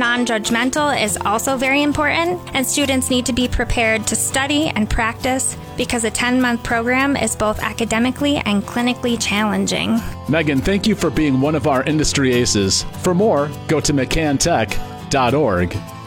non-judgmental is also very important, and students need to be prepared to study and practice because a 10-month program is both academically and clinically challenging. Megan, thank you for being one of our industry aces. For more, go to mccanntech.org.